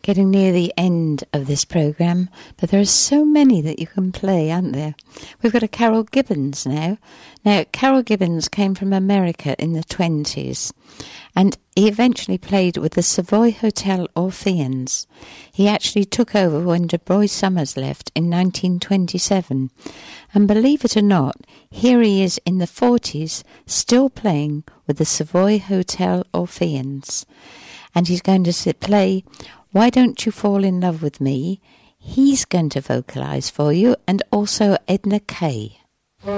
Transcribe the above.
getting near the end of this programme, but there are so many that you can play, aren't there? We've got a Carol Gibbons now. Now, Carol Gibbons came from America in the 20s, and he eventually played with the Savoy Hotel Orpheans. He actually took over when Du Bois Summers left in 1927, and believe it or not, here he is in the 40s, still playing with the Savoy Hotel Orpheans. And he's going to play Why Don't You Fall in Love with Me. He's going to vocalise for you, and also Edna Kay.